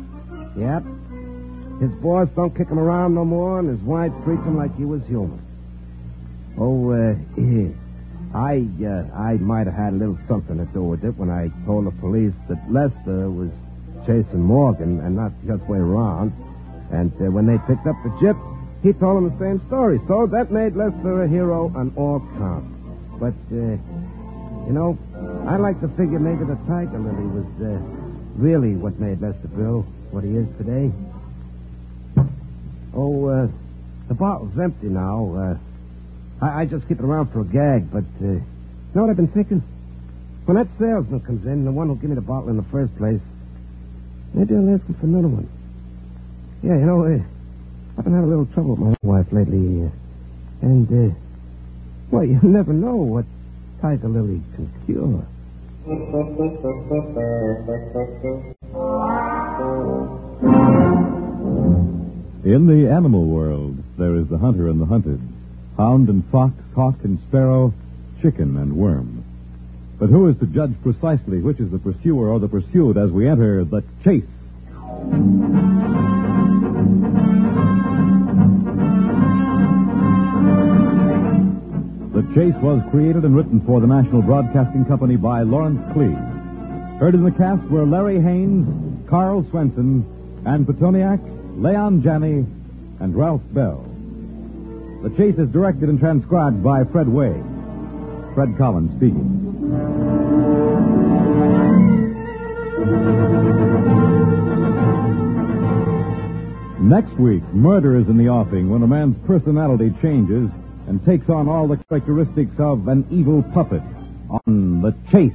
Yep. His boss don't kick him around no more, and his wife treats him like he was human. Oh, I might have had a little something to do with it when I told the police that Lester was chasing Morgan and not the other way around. And when they picked up the Gyp, he told them the same story. So that made Lester a hero on all counts. But, I like to figure maybe the Tiger Lily was really what made Lester Bill what he is today. Oh, the bottle's empty now. I just keep it around for a gag, but you know what I've been thinking? When that salesman comes in, the one who'll give me the bottle in the first place, maybe I'll ask him for another one. Yeah, I've been having a little trouble with my wife lately, and well, you never know what Tiger Lily can cure. In the animal world, there is the hunter and the hunted, hound and fox, hawk and sparrow, chicken and worm. But who is to judge precisely which is the pursuer or the pursued as we enter the chase? The Chase was created and written for the National Broadcasting Company by Lawrence Cleave. Heard in the cast were Larry Haynes, Carl Swenson, Ann Petoniak, Leon Janney, and Ralph Bell. The Chase is directed and transcribed by Fred Way. Fred Collins speaking. Next week, murder is in the offing when a man's personality changes and takes on all the characteristics of an evil puppet on The Chase.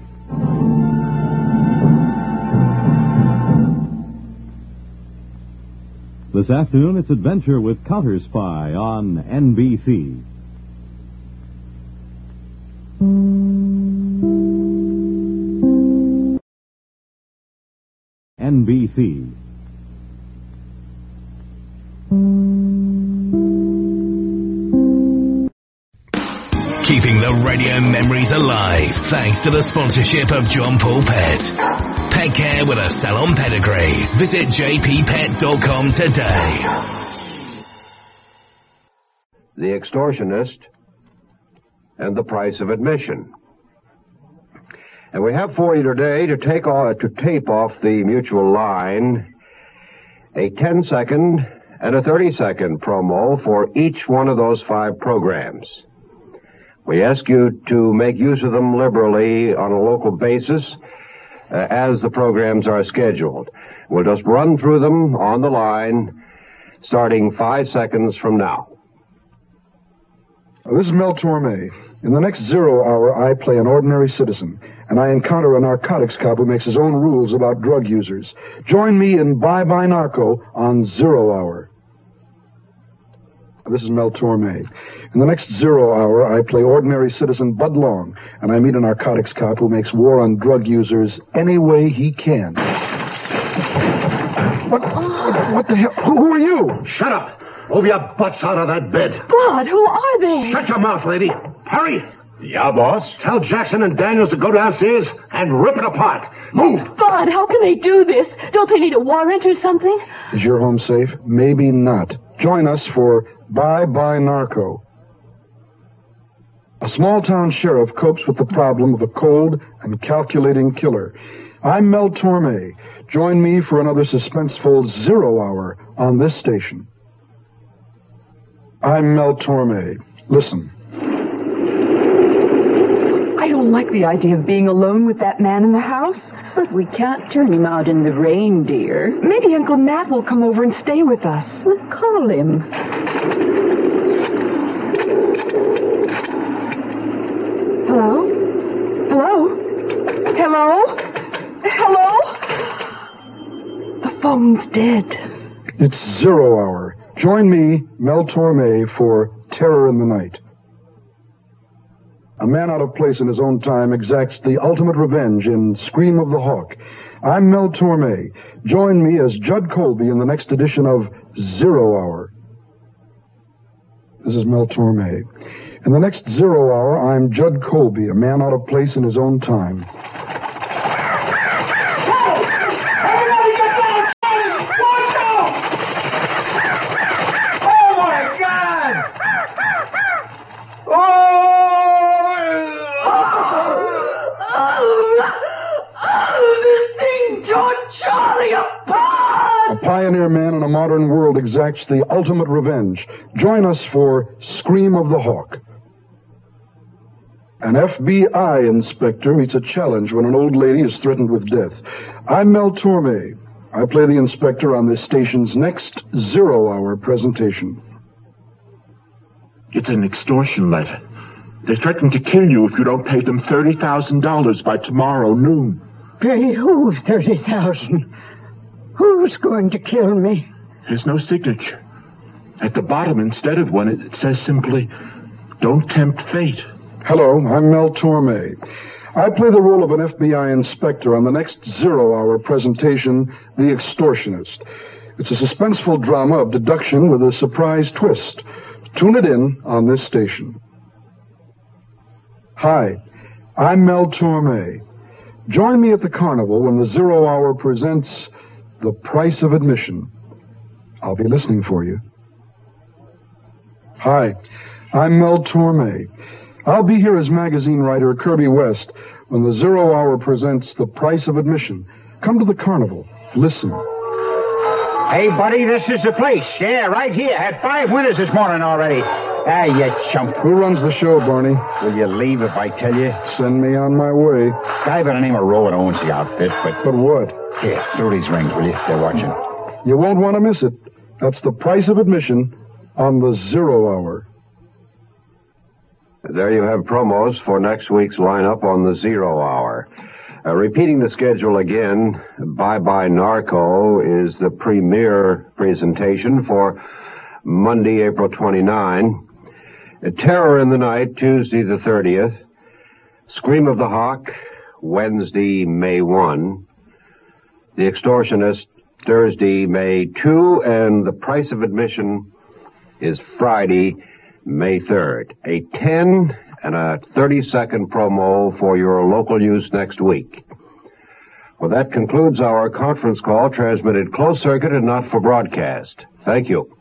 This afternoon, it's Adventure with Counter Spy on NBC. NBC. Keeping the radio memories alive thanks to the sponsorship of John Paul Pet. Pet care with a salon pedigree. Visit jppet.com today. The Extortionist and the Price of Admission. And we have for you today to tape off the mutual line a 10-second and a 30-second promo for each one of those 5 programs. We ask you to make use of them liberally on a local basis as the programs are scheduled. We'll just run through them on the line starting 5 seconds from now. This is Mel Torme. In the next 0 hour, I play an ordinary citizen, and I encounter a narcotics cop who makes his own rules about drug users. Join me in Bye Bye Narco on 0 hour. This is Mel Torme. In the next 0 hour, I play ordinary citizen Bud Long, and I meet a narcotics cop who makes war on drug users any way he can. What the hell? Who are you? Shut up! Move your butts out of that bed. God, who are they? Shut your mouth, lady. Hurry! Yeah, boss? Tell Jackson and Daniels to go downstairs and rip it apart. Move! God, how can they do this? Don't they need a warrant or something? Is your home safe? Maybe not. Join us for Bye Bye Narco. A small-town sheriff copes with the problem of a cold and calculating killer. I'm Mel Torme. Join me for another suspenseful 0 hour on this station. I'm Mel Torme. Listen. I don't like the idea of being alone with that man in the house. But we can't turn him out in the rain, dear. Maybe Uncle Matt will come over and stay with us. Well, call him. Hello? Hello? Hello? Hello? The phone's dead. It's 0 hour. Join me, Mel Torme, for Terror in the Night. A man out of place in his own time exacts the ultimate revenge in Scream of the Hawk. I'm Mel Torme. Join me as Judd Colby in the next edition of 0 Hour. This is Mel Torme. In the next 0 hour, I'm Judd Colby, a man out of place in his own time. falling apart! A pioneer man in a modern world exacts the ultimate revenge. Join us for Scream of the Hawk. An FBI inspector meets a challenge when an old lady is threatened with death. I'm Mel Torme. I play the inspector on this station's next zero-hour presentation. It's an extortion letter. They threaten to kill you if you don't pay them $30,000 by tomorrow noon. Pay who 30,000? Who's going to kill me? There's no signature. At the bottom, instead of one, it says simply, "Don't tempt fate." Hello, I'm Mel Torme. I play the role of an FBI inspector on the next zero-hour presentation, The Extortionist. It's a suspenseful drama of deduction with a surprise twist. Tune it in on this station. Hi, I'm Mel Torme. Join me at the carnival when the Zero Hour presents The Price of Admission. I'll be listening for you. Hi, I'm Mel Torme. I'll be here as magazine writer Kirby West when the Zero Hour presents The Price of Admission. Come to the carnival. Listen. Hey, buddy, this is the place. Yeah, right here. Had 5 winners this morning already. Ah, you chump. Who runs the show, Barney? Will you leave if I tell you? Send me on my way. Guy by the name of Rowan owns the outfit, But what? Here, throw these rings, will you? They're watching. You won't want to miss it. That's The Price of Admission on the Zero Hour. There you have promos for next week's lineup on the Zero Hour. Repeating the schedule again, Bye Bye Narco is the premiere presentation for Monday, April 29. Terror in the Night, Tuesday the 30th. Scream of the Hawk, Wednesday, May 1. The Extortionist, Thursday, May 2. And The Price of Admission is Friday, May 3rd. A 10 and a 30-second promo for your local use next week. Well, that concludes our conference call transmitted closed circuit and not for broadcast. Thank you.